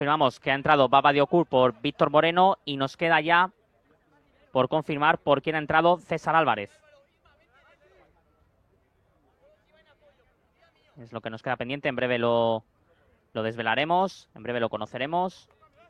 confirmamos que ha entrado Baba Diocur por Víctor Moreno y nos queda ya por confirmar por quién ha entrado César Álvarez. Es lo que nos queda pendiente. En breve lo desvelaremos, en breve lo conoceremos.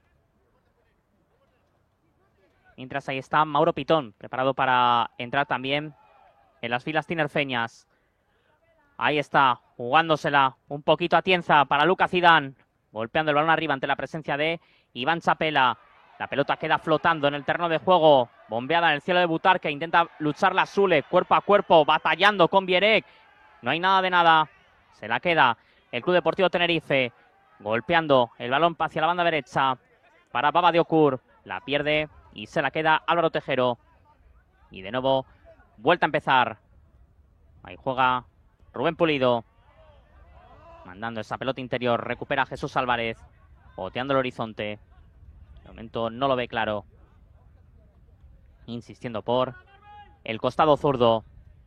Mientras ahí está Mauro Pitón, preparado para entrar también en las filas tinerfeñas. Ahí está, jugándosela un poquito a tienza para Lucas Zidane. Golpeando el balón arriba ante la presencia de Iván Chapela. La pelota queda flotando en el terreno de juego. Bombeada en el cielo de Butarque. Intenta lucharla Sule, cuerpo a cuerpo, batallando con Bierek. No hay nada de nada. Se la queda el Club Deportivo Tenerife. Golpeando el balón hacia la banda derecha para Baba Diocur. La pierde y se la queda Álvaro Tejero. Y de nuevo, vuelta a empezar. Ahí juega Rubén Pulido. Mandando esa pelota interior. Recupera Jesús Álvarez. Boteando el horizonte. De momento no lo ve claro. Insistiendo por el costado zurdo.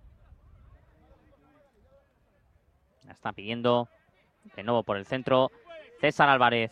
La está pidiendo de nuevo por el centro César Álvarez.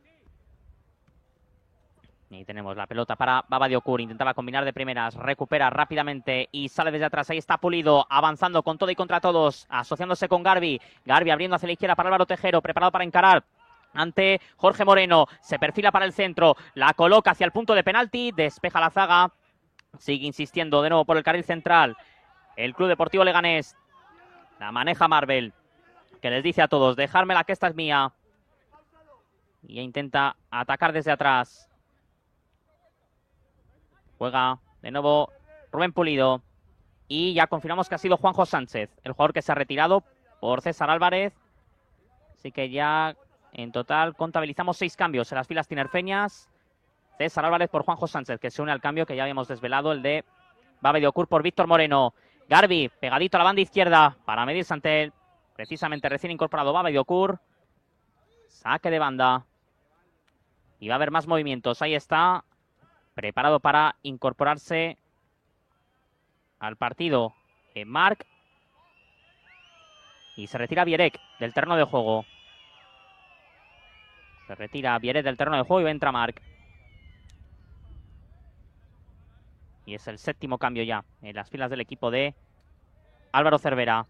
Y tenemos la pelota para Baba Diocur. Intentaba combinar de primeras. Recupera rápidamente y sale desde atrás. Ahí está Pulido. Avanzando con todo y contra todos. Asociándose con Garbi. Garbi abriendo hacia la izquierda para Álvaro Tejero. Preparado para encarar ante Jorge Moreno. Se perfila para el centro. La coloca hacia el punto de penalti. Despeja la zaga. Sigue insistiendo de nuevo por el carril central. El Club Deportivo Leganés. La maneja Marvel. Que les dice a todos, dejármela que esta es mía. Y intenta atacar desde atrás. Juega de nuevo Rubén Pulido. Y ya confirmamos que ha sido Juanjo Sánchez, el jugador que se ha retirado por César Álvarez. Así que ya en total contabilizamos 6 cambios en las filas tinerfeñas. César Álvarez por Juanjo Sánchez, que se une al cambio que ya habíamos desvelado, el de Baba Diocur por Víctor Moreno. Garbi, pegadito a la banda izquierda para medirse ante él. Precisamente recién incorporado Baba Diocur. Saque de banda. Y va a haber más movimientos. Ahí está. Preparado para incorporarse al partido Marc. Y se retira Bierek del terreno de juego. Se retira Bierek del terreno de juego y entra Marc. Y es el 7º cambio ya en las filas del equipo de Álvaro Cervera.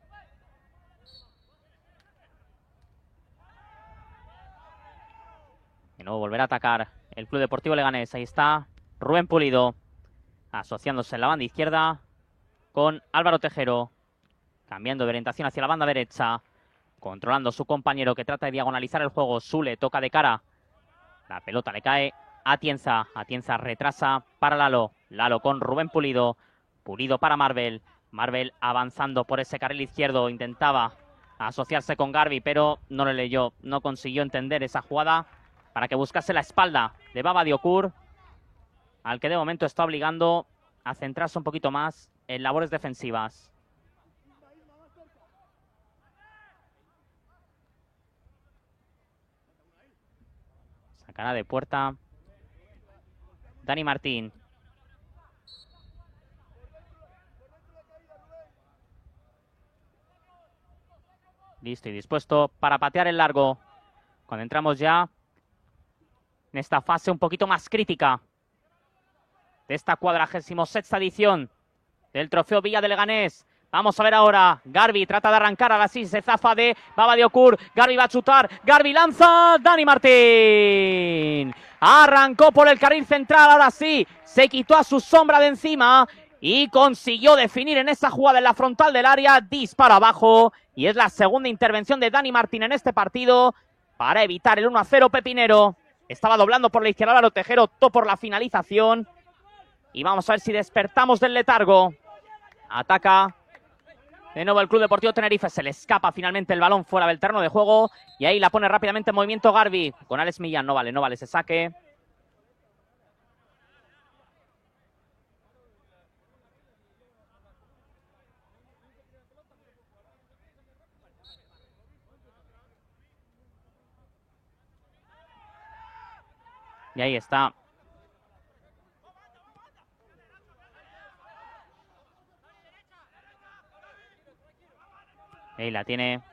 De nuevo volverá a atacar el Club Deportivo Leganés. Ahí está Rubén Pulido. Asociándose en la banda izquierda con Álvaro Tejero. Cambiando de orientación hacia la banda derecha. Controlando su compañero que trata de diagonalizar el juego. Sule toca de cara. La pelota le cae a Atienza. Atienza retrasa para Lalo. Lalo con Rubén Pulido. Pulido para Marvel. Marvel avanzando por ese carril izquierdo. Intentaba asociarse con Garbi, pero no le leyó. No consiguió entender esa jugada para que buscase la espalda de Baba Diocur, al que de momento está obligando a centrarse un poquito más en labores defensivas. Sacará de puerta Dani Martín. Listo y dispuesto para patear el largo. Cuando entramos ya en esta fase un poquito más crítica de esta 46ª edición del Trofeo Villa de Leganés. Vamos a ver ahora. Garbi trata de arrancar, ahora sí se zafa de Baba Diocur. Garbi va a chutar. Garbi lanza. Dani Martín. Arrancó por el carril central, ahora sí. Se quitó a su sombra de encima y consiguió definir en esa jugada en la frontal del área. Dispara abajo. Y es la segunda intervención de Dani Martín en este partido para evitar el 1-0 pepinero. Estaba doblando por la izquierda Álvaro Tejero, optó por la finalización. Y vamos a ver si despertamos del letargo. Ataca de nuevo el Club Deportivo Tenerife. Se le escapa finalmente el balón fuera del terreno de juego. Y ahí la pone rápidamente en movimiento Garbi. Con Alex Millán. No vale ese saque. Y ahí está. Ahí la tiene